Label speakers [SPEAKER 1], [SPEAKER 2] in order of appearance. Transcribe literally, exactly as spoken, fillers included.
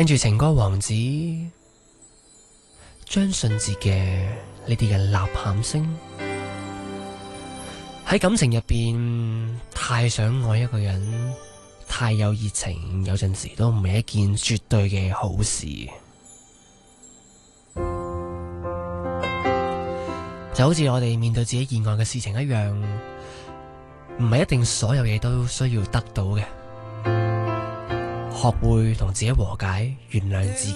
[SPEAKER 1] 聽住情歌王子張信哲嘅呢啲嘅吶喊聲，喺感情入邊太想愛一個人，太有熱情，有陣時都唔係一件絕對嘅好事。就好似我哋面對自己意外嘅事情一樣，唔係一定所有嘢都需要得到嘅。學會同自己和解，原諒自己。